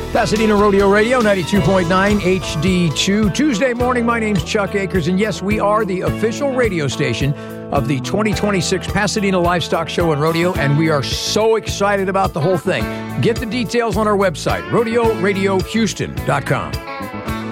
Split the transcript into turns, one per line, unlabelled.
Pasadena Rodeo Radio, 92.9 HD2. Tuesday morning, my name's Chuck Akers, and yes, we are the official radio station of the 2026 Pasadena Livestock Show and Rodeo, and we are so excited about the whole thing. Get the details on our website, rodeoradiohouston.com.